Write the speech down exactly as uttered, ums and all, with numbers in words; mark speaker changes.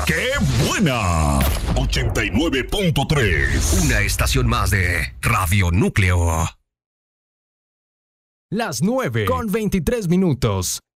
Speaker 1: ¡Qué buena! ochenta y nueve punto tres.
Speaker 2: Una estación más de Radio Núcleo.
Speaker 3: Las nueve con veintitrés minutos.